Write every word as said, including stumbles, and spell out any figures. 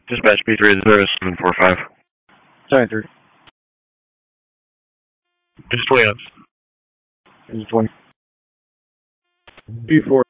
Dispatch B three zero seven four five. Sorry, three. Just twenty. It's twenty. B four